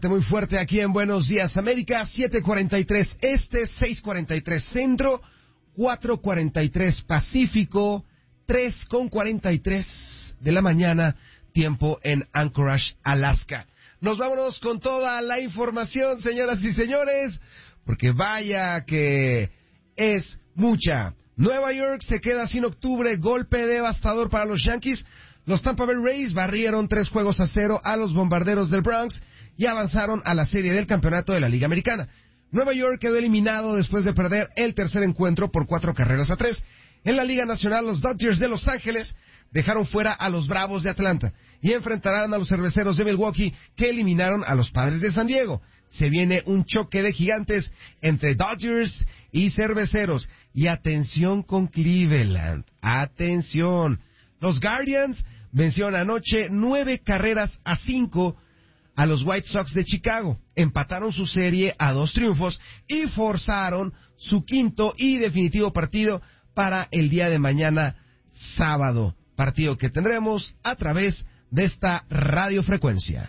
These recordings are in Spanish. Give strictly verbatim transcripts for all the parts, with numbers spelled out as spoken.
Muy fuerte aquí en Buenos Días América, siete cuarenta y tres Este, seis cuarenta y tres Centro, cuatro cuarenta y tres Pacífico, tres con cuarenta y tres de la mañana, tiempo en Anchorage, Alaska. Nos vámonos con toda la información, señoras y señores, porque vaya que es mucha. Nueva York se queda sin octubre, golpe devastador para los Yankees. Los Tampa Bay Rays barrieron tres juegos a cero a los Bombarderos del Bronx y avanzaron a la serie del campeonato de la Liga Americana. Nueva York quedó eliminado después de perder el tercer encuentro por cuatro carreras a tres. En la Liga Nacional, los Dodgers de Los Ángeles dejaron fuera a los Bravos de Atlanta y enfrentarán a los Cerveceros de Milwaukee, que eliminaron a los Padres de San Diego. Se viene un choque de gigantes entre Dodgers y Cerveceros. Y atención con Cleveland, atención. Los Guardians vencieron anoche nueve carreras a cinco a los White Sox de Chicago. Empataron su serie a dos triunfos y forzaron su quinto y definitivo partido para el día de mañana, sábado. Partido que tendremos a través de esta radiofrecuencia.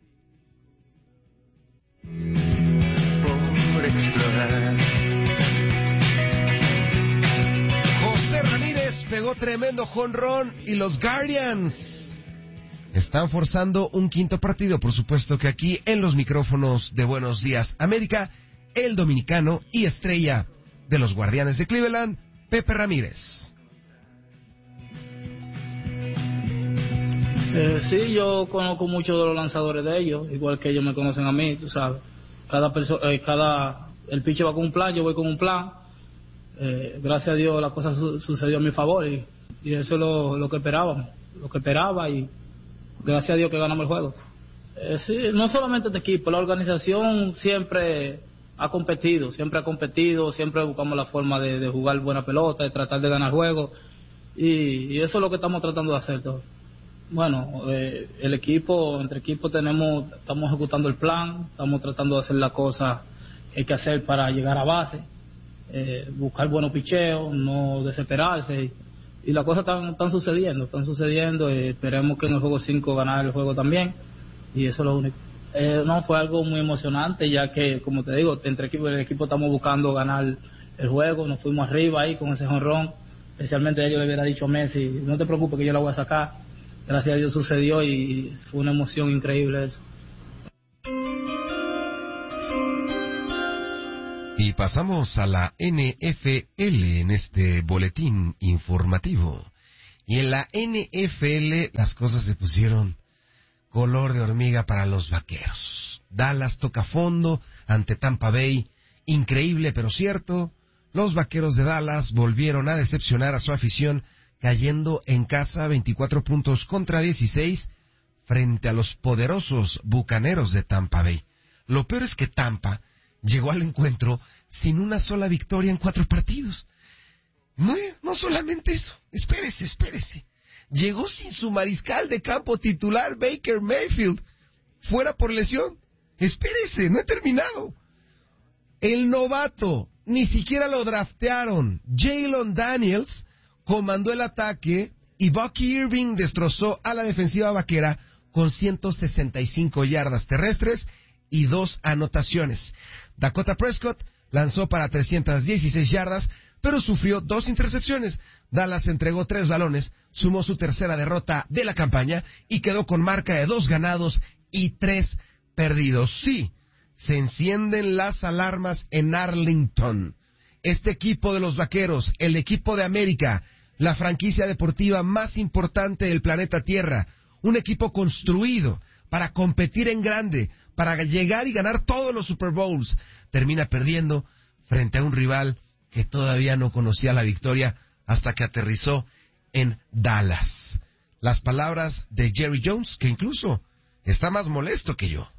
Por explorar. José Ramírez pegó tremendo jonrón y los Guardians están forzando un quinto partido. Por supuesto que aquí en los micrófonos de Buenos Días América, el dominicano y estrella de los Guardianes de Cleveland, Pepe Ramírez. Eh, sí, yo conozco muchos de los lanzadores de ellos, igual que ellos me conocen a mí, tú sabes. Cada persona, eh, cada, el pitcher va con un plan, yo voy con un plan. Eh, gracias a Dios la cosa su- sucedió a mi favor y, y eso es lo, lo que esperábamos, lo que esperaba y gracias a Dios que ganamos el juego. Eh, sí, no solamente este equipo, la organización siempre ha competido, siempre ha competido, siempre buscamos la forma de, de jugar buena pelota, de tratar de ganar juegos y, y eso es lo que estamos tratando de hacer todos. Bueno, eh, el equipo, entre equipos tenemos, estamos ejecutando el plan, estamos tratando de hacer la cosa que hay que hacer para llegar a base, eh, buscar buenos picheos, no desesperarse, y, y las cosas están, están sucediendo, están sucediendo, eh, esperemos que en el juego cinco ganar el juego también, y eso es lo único. Eh, no, fue algo muy emocionante, ya que, como te digo, entre equipo, el equipo estamos buscando ganar el juego, nos fuimos arriba ahí con ese jonrón, especialmente yo le hubiera dicho a Messi, no te preocupes que yo la voy a sacar. Gracias a Dios sucedió y fue una emoción increíble eso. Y pasamos a la N F L en este boletín informativo. Y en la N F L las cosas se pusieron color de hormiga para los Vaqueros. Dallas toca fondo ante Tampa Bay. Increíble pero cierto, los Vaqueros de Dallas volvieron a decepcionar a su afición, cayendo en casa veinticuatro puntos contra dieciséis frente a los poderosos Bucaneros de Tampa Bay. Lo peor es que Tampa llegó al encuentro sin una sola victoria en cuatro partidos. No, no solamente eso, espérese, espérese. Llegó sin su mariscal de campo titular, Baker Mayfield, fuera por lesión. Espérese, no he terminado. El novato, ni siquiera lo draftearon, Jalen Daniels, comandó el ataque y Bucky Irving destrozó a la defensiva vaquera con ciento sesenta y cinco yardas terrestres y dos anotaciones. Dakota Prescott lanzó para trescientas dieciséis yardas, pero sufrió dos intercepciones. Dallas entregó tres balones, sumó su tercera derrota de la campaña y quedó con marca de dos ganados y tres perdidos. Sí, se encienden las alarmas en Arlington. Este equipo de los Vaqueros, el equipo de América, la franquicia deportiva más importante del planeta Tierra, un equipo construido para competir en grande, para llegar y ganar todos los Super Bowls, termina perdiendo frente a un rival que todavía no conocía la victoria hasta que aterrizó en Dallas. Las palabras de Jerry Jones, que incluso está más molesto que yo.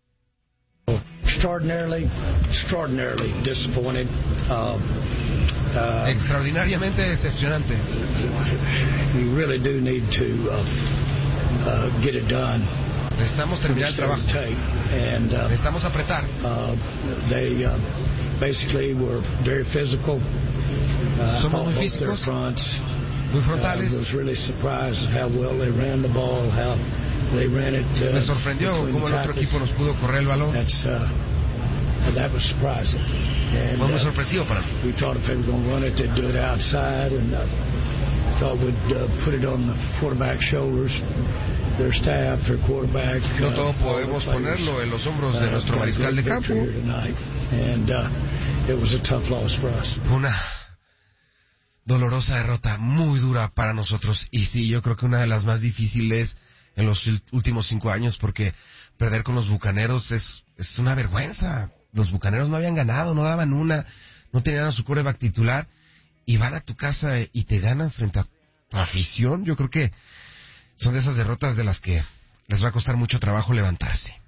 Extraordinarily, extraordinarily disappointed. Uh, uh, Extraordinariamente decepcionante. We really do need to uh, uh, get it done. Necesitamos terminar el trabajo. And, uh, Necesitamos apretar. Uh, they uh, basically were very physical. Uh, Somos muy físicos, fronts. muy frontales. I uh, was really surprised at how well they ran the ball, how They ran it, uh, Me sorprendió cómo el otro equipo nos pudo correr el balón. That's, uh, that was surprising. And, Fue muy uh, sorpresivo para mí. we thought if they were going to run it, they'd do it outside, and uh, thought we'd uh, put it on the quarterback's shoulders, their staff, their quarterback. No uh, todo podemos ponerlo en los hombros de nuestro mariscal de campo. And uh, it was a tough loss for us. Fue una dolorosa derrota, muy dura para nosotros. Y sí, yo creo que una de las más difíciles en los últimos cinco años, porque perder con los Bucaneros es, es una vergüenza. Los Bucaneros no habían ganado, no daban una, no tenían a su quarterback titular, y van a tu casa y te ganan frente a tu afición. Yo creo que son de esas derrotas de las que les va a costar mucho trabajo levantarse.